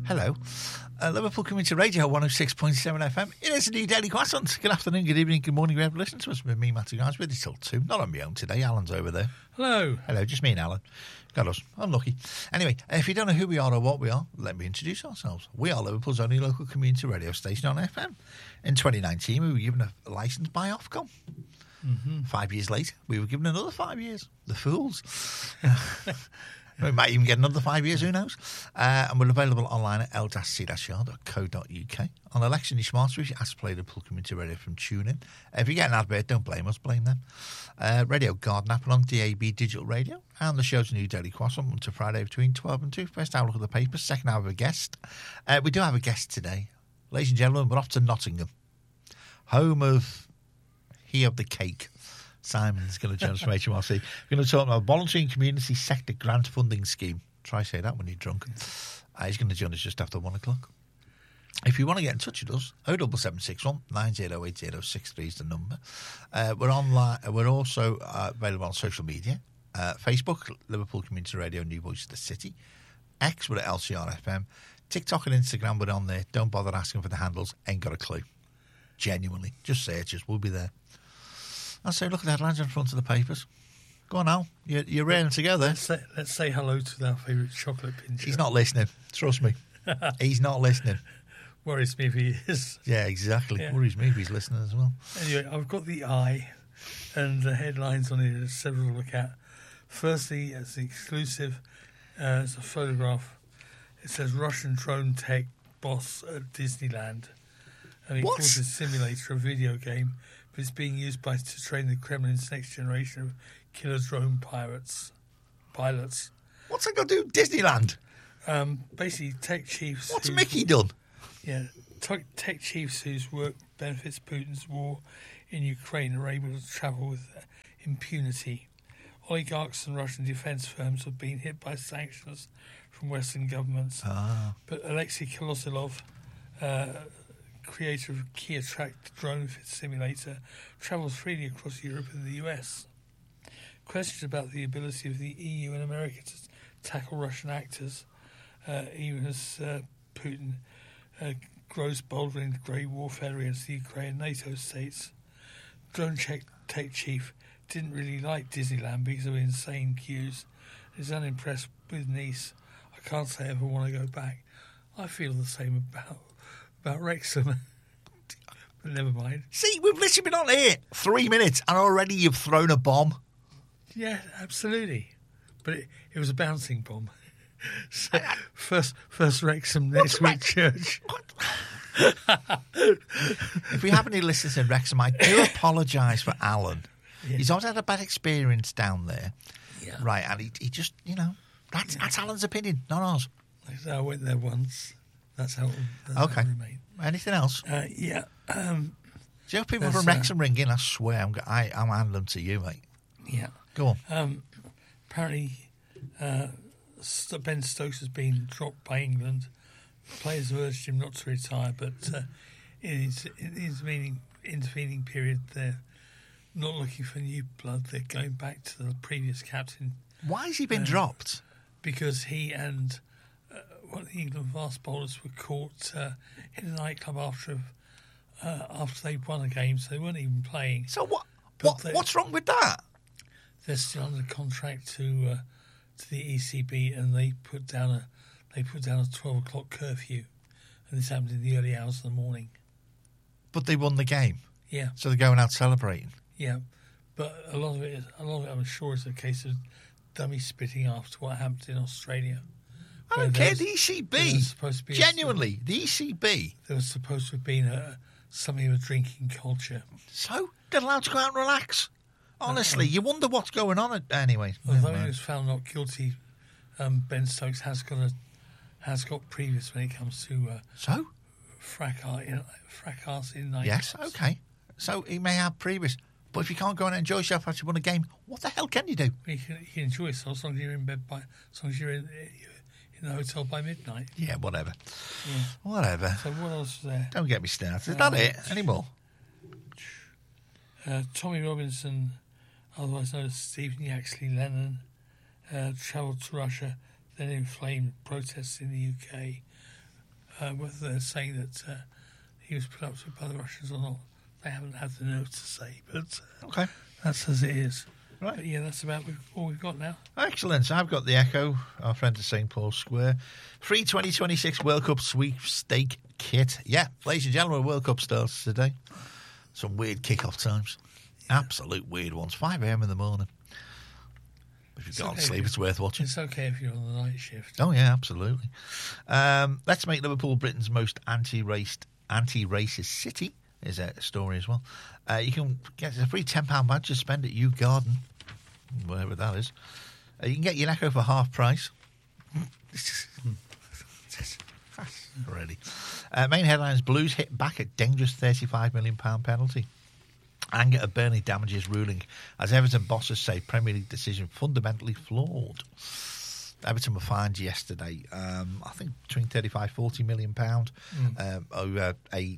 Hello. Liverpool Community Radio 106.7 FM. It is indeed Daily Croissant. Good afternoon, good evening, good morning, whoever listens to us. With me, Matty Guys, with you till 2. Not on my own today. Alan's over there. Hello. Hello, just me and Alan. Got us. Unlucky. Anyway, if you don't know who we are or what we are, let me introduce ourselves. We are Liverpool's only local community radio station on FM. In 2019, we were given a licence by Ofcom. 5 years later, we were given another 5 years. The fools. We might even get another 5 years, who knows? And we're available online at l-c-r.co.uk. On election day smart switch, ask to play Liverpool Community Radio from TuneIn. If you get an advert, don't blame us, blame them. Radio Garden app and on DAB Digital Radio. And the show's a new Daily Croissant Monday to Friday between 12 and 2. First hour, look at the papers. Second hour, a guest. We do have a guest today. Ladies and gentlemen, we're off to Nottingham, home of He of the Cake. Simon's going to join us from HMRC. We're going to talk about voluntary and community sector grant funding scheme. Try say that when you're drunk. He's going to join us just after 1 o'clock. If you want to get in touch with us, 07761 908063 is the number. We're online. We're also available on social media. Facebook, Liverpool Community Radio, New Voice of the City. X, we're at LCRFM. TikTok and Instagram, we're on there. Don't bother asking for the handles. Ain't got a clue. Genuinely. Just search us. We'll be there. I say, look at the headlines in front of the papers. Go on, Al. You're rearing together. Let's say hello to our favourite chocolate pincher. He's not listening. Trust me. He's not listening. Worries me if he is. Yeah, exactly. Yeah. Worries me if he's listening as well. Anyway, I've got the eye, and the headlines on it are several to look at. Firstly, as an exclusive, it's a photograph. It says Russian drone tech boss at Disneyland. And it calls a simulator a video game, but it's being used to train the Kremlin's next generation of killer drone pilots. What's that got to do with Disneyland? Basically, tech chiefs... What's Mickey done? Yeah, tech chiefs whose work benefits Putin's war in Ukraine are able to travel with impunity. Oligarchs and Russian defence firms have been hit by sanctions from Western governments. But Alexei Kolosilov... creator of Kia Track drone simulator, travels freely across Europe and the US. Questions about the ability of the EU and America to tackle Russian actors, even as Putin grows bolder in grey warfare against the Ukraine and NATO states. Drone tech chief didn't really like Disneyland because of insane queues. He's unimpressed with Nice. I can't say I ever want to go back. I feel the same about Wrexham. But never mind. See, we've literally been on here 3 minutes and already you've thrown a bomb. Yeah, absolutely. But it was a bouncing bomb. So first Wrexham, next week Church. If we have any listeners in Wrexham, I do apologise for Alan. Yeah. He's always had a bad experience down there. Yeah. Right, and he just, that's Alan's opinion, not ours. I went there once. That's how it remained. Anything else? Yeah. Do you have people from Wrexham ring in? I swear, I'm handing them to you, mate. Yeah. Go on. Apparently, Ben Stokes has been dropped by England. Players have urged him not to retire, but in his intervening period, they're not looking for new blood. They're going back to the previous captain. Why has he been dropped? Because he and one of the England fast bowlers were caught in a nightclub after they won a game, so they weren't even playing. So what's wrong with that? They're still under contract to the ECB, and they put down a 12 o'clock curfew, and this happened in the early hours of the morning. But they won the game. Yeah. So they're going out celebrating. Yeah, but a lot of it, I'm sure, is a case of dummy spitting after what happened in Australia. I don't care, the ECB. Genuinely, the ECB. There was supposed to have been something of a drinking culture. So? They're allowed to go out and relax? Honestly, you wonder what's going on anyway. Although he was found not guilty, Ben Stokes has got previous when it comes to fracas in night. Yes, okay. So he may have previous. But if you can't go and enjoy yourself after you won a game, what the hell can you do? You can enjoy yourself as long as you're in bed as long as you're in the hotel by midnight. Yeah, whatever. Yeah. Whatever. So what else was there? Don't get me started. Is that it? Any more? Tommy Robinson, otherwise known as Stephen Yaxley Lennon, travelled to Russia, then inflamed protests in the UK. whether they're saying that he was put up to by the Russians or not, they haven't had the nerve to say. But Okay. that's as it is. Right. But yeah, that's about all we've got now. Excellent. So I've got the Echo, our friend at St. Paul's Square. Free 2026 World Cup sweepstake kit. Yeah, ladies and gentlemen, World Cup starts today. Some weird kick-off times. Absolute weird ones. 5 a.m. in the morning. If you've got to sleep, it's worth watching. It's okay if you're on the night shift. Oh, yeah, absolutely. Let's make Liverpool Britain's most anti-racist city is a story as well. You can get a free £10 badge to spend at Yew Garden, wherever that is. You can get your Echo for half price. Already. Main headlines: Blues hit back at dangerous £35 million penalty. Anger at Burnley damages ruling as Everton bosses say Premier League decision fundamentally flawed. Everton were fined yesterday, I think between £35-40 million over a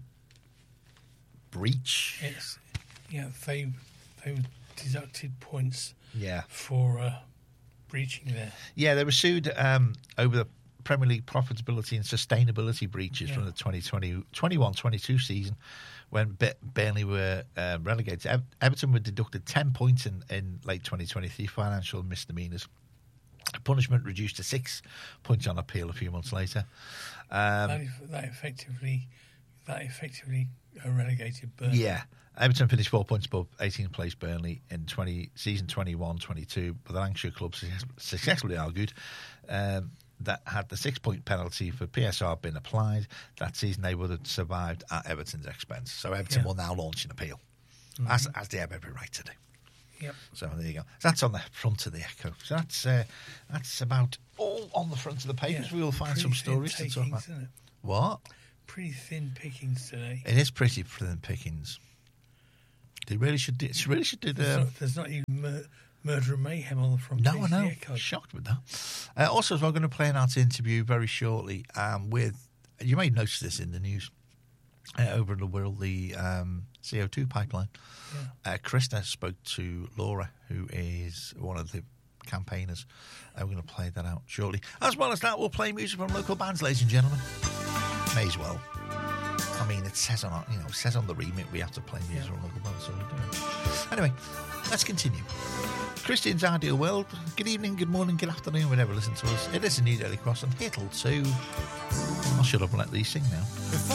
breach. Yes. Yeah, they deducted points Yeah. for breaching there. Yeah, they were sued over the Premier League profitability and sustainability breaches from the 2021-22 season when Burnley were relegated. Everton were deducted 10 points in late 2023 financial misdemeanours. Punishment reduced to 6 points on appeal a few months later. That effectively relegated Burnley. Yeah. Everton finished 4 points above 18th place Burnley in season 21-22, but the Lancashire club successfully argued that had the 6-point penalty for PSR been applied, that season they would have survived at Everton's expense. So Everton will now launch an appeal, as they have every right to do. Yep. So there you go. That's on the front of the Echo. So that's about all on the front of the papers. Yeah, we will find some stories to talk about. Isn't it? What? Pretty thin pickings today. It is pretty thin pickings. They really should do the... There's not even murder and mayhem on the front No, page I of the know. Echo. Shocked with that. Also, as well, going to play an art interview very shortly with... You may notice this in the news. Over in the world, the CO2 pipeline. Yeah. Krista spoke to Laura, who is one of the campaigners. We're going to play that out shortly. As well as that, we'll play music from local bands, ladies and gentlemen. May as well. I mean, it says on the remit we have to play music from local bands, so we're doing it. Anyway, let's continue. Christian's Ideal World. Good evening, good morning, good afternoon, whenever you listen to us. It is a New Daily Cross and Hittle too. I'll shut up and let these sing now.